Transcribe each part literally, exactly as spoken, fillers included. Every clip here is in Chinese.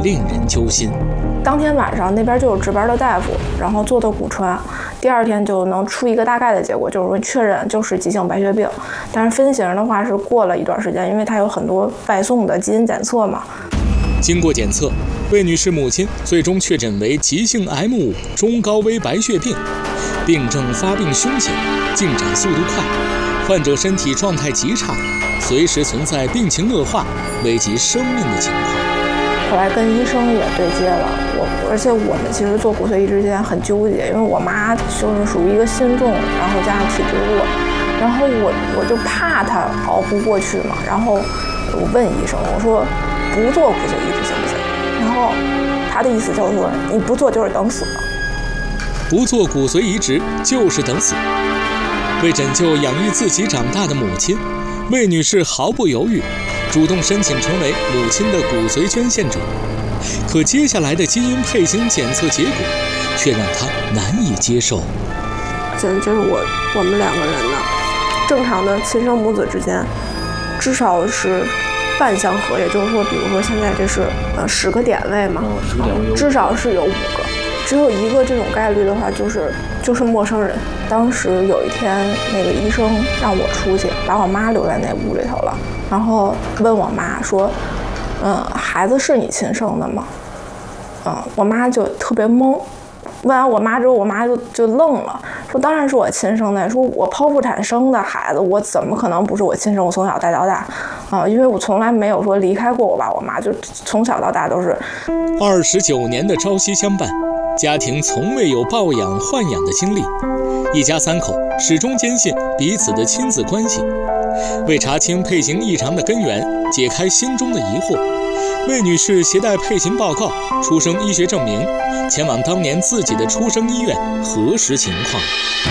令人揪心。 当天晚上那边就有值班的大夫，然后做的骨穿，第二天就能出一个大概的结果，就是说确认就是急性白血病。但是分型的话是过了一段时间，因为它有很多外送的基因检测嘛。 经过检测，魏女士母亲最终确诊为急性 M 五 中高危白血病，病症发病凶险，进展速度快，患者身体状态极差，随时存在病情恶化、危及生命的情况。 后来跟医生也对接了，我而且我们其实做骨髓移植之前很纠结，因为我妈就是属于一个心重，然后加上体质弱，然后我我就怕她熬不过去嘛，然后我问医生，我说不做骨髓移植行不行？然后他的意思就是说你不做就是等死， 不做骨髓移植就是等死。为拯救养育自己长大的母亲，魏女士毫不犹豫，主动申请成为母亲的骨髓捐献者。可接下来的基因配型检测结果却让她难以接受。 这就是我我们两个人呢，正常的亲生母子之间，至少是半相合，也就是说，比如说现在这是呃十个点位嘛，嗯、至少是有五个，只有一个这种概率的话，就是就是陌生人。当时有一天，那个医生让我出去，把我妈留在那屋里头了，然后问我妈说：“嗯，孩子是你亲生的吗？”嗯，我妈就特别懵。问完我妈之后，我妈就就愣了，说当然是我亲生的，说我剖腹产生的孩子，我怎么可能不是我亲生？我从小带到大，啊、呃，因为我从来没有说离开过我爸我妈，就从小到大都是。 二十九年的朝夕相伴，家庭从未有抱养豢养的经历，一家三口始终坚信彼此的亲子关系。为查清配型异常的根源，解开心中的疑惑，魏女士携带配型报告、出生医学证明，前往当年自己的出生医院核实情况。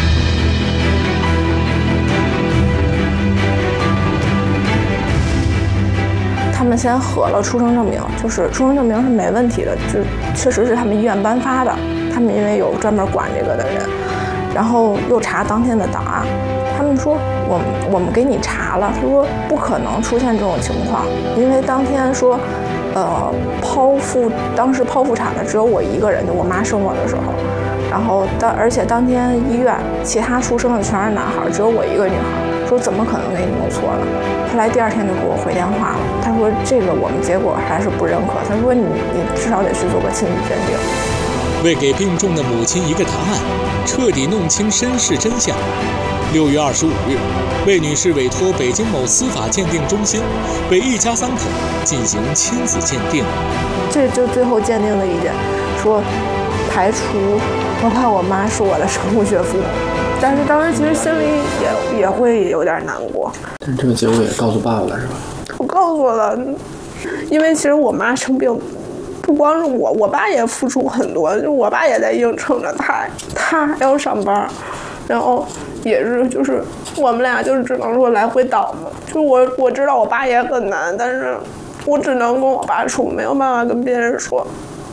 他们先核了出生证明，就是出生证明是没问题的，就确实是他们医院颁发的，他们因为有专门管这个的人，然后又查当天的档案，他们说我们我们给你查了，他说不可能出现这种情况，因为当天说。呃，剖腹当时剖腹产的只有我一个人，就我妈生我的时候，然后当而且当天医院其他出生的全是男孩，只有我一个女孩，说怎么可能给你弄错了？后来第二天就给我回电话了，他说这个我们结果还是不认可，他说你你至少得去做个亲子鉴定。 为给病重的母亲一个答案，彻底弄清身世真相。六月二十五日，魏女士委托北京某司法鉴定中心为一家三口进行亲子鉴定。 这就最后鉴定的意见，说排除我怕我妈是我的生物学父母，但是当时其实心里也也会有点难过。 但这个结果也告诉爸爸了，是吧？ 我告诉了，因为其实我妈生病。不光是我，我爸也付出很多，就我爸也在硬撑着他，他还要上班，然后也是就是我们俩就是只能说来回倒嘛。就我我知道我爸也很难，但是我只能跟我爸说，没有办法跟别人说。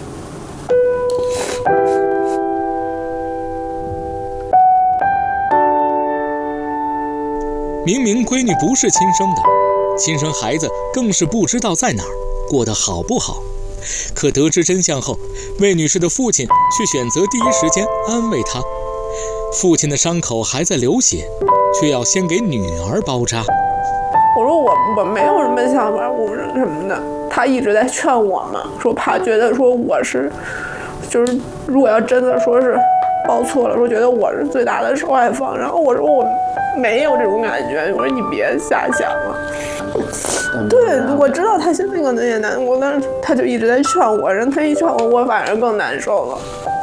明明闺女不是亲生的，亲生孩子更是不知道在哪儿，过得好不好。可得知真相后，魏女士的父亲却选择第一时间安慰她。父亲的伤口还在流血，却要先给女儿包扎。 我说我我没有什么想法，我什么的。他一直在劝我嘛，说怕觉得说我是，就是如果要真的说是报错了，说觉得我是最大的受害方。然后我说我没有这种感觉，我说你别瞎想了。对，我知道他心里可能也难过，但是他就一直在劝我，让他一劝我，我反而更难受了。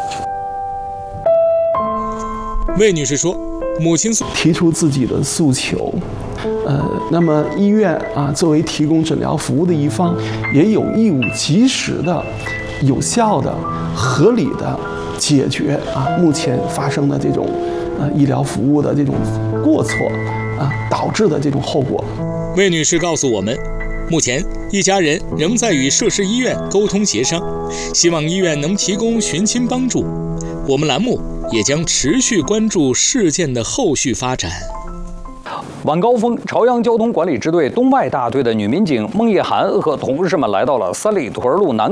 魏女士说，母亲提出自己的诉求，呃，那么医院啊，作为提供诊疗服务的一方，也有义务及时的、有效的、合理的解决啊目前发生的这种呃医疗服务的这种过错啊导致的这种后果。 魏女士告诉我们，目前一家人仍在与涉事医院沟通协商，希望医院能提供寻亲帮助。我们栏目也将持续关注事件的后续发展。 晚高峰，朝阳交通管理支队东外大队的女民警孟叶涵和同事们来到了三里屯路南